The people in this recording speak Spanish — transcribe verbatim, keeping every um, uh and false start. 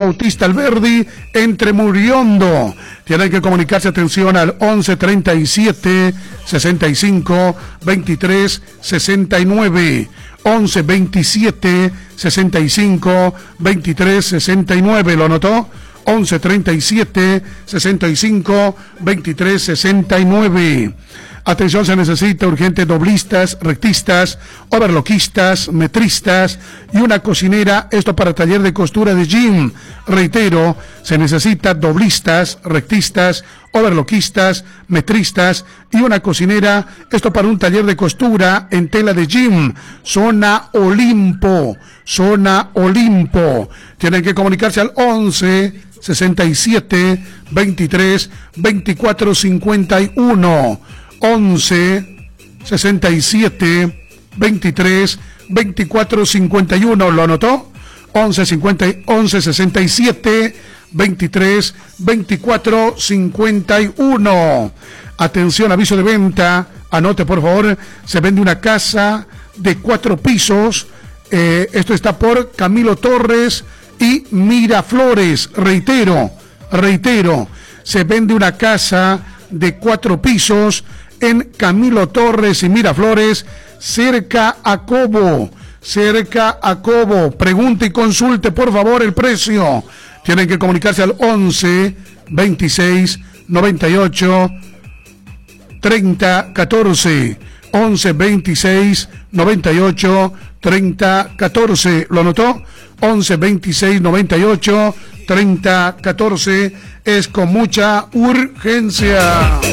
Bautista Alberdi, entre Muriondo. Tienen que comunicarse, atención, al once treinta y siete sesenta y cinco veintitrés sesenta y nueve. once veintisiete sesenta y cinco veintitrés sesenta y nueve. ¿Lo anotó? once treinta y siete sesenta y cinco veintitrés sesenta y nueve. Atención, se necesita urgente doblistas, rectistas, overloquistas, metristas y una cocinera, esto para taller de costura de Jim. Reitero, se necesita doblistas, rectistas, overloquistas, metristas y una cocinera, esto para un taller de costura en tela de Jim. Zona Olimpo, zona Olimpo. Tienen que comunicarse al once sesenta y siete veintitrés veinticuatro cincuenta y uno. once sesenta y siete veintitrés veinticuatro cincuenta y uno. ¿Lo anotó? once cincuenta, once sesenta y siete veintitrés veinticuatro cincuenta y uno. Atención, aviso de venta. Anote, por favor. Se vende una casa de cuatro pisos. Eh, esto está por Camilo Torres y Miraflores. Reitero, reitero. Se vende una casa de cuatro pisos en Camilo Torres y Miraflores, cerca a Cobo, cerca a Cobo. Pregunte y consulte, por favor, el precio. Tienen que comunicarse al once veintiséis noventa y ocho treinta catorce. once veintiséis noventa y ocho treinta catorce. ¿Lo anotó? once veintiséis noventa y ocho treinta catorce. Es con mucha urgencia.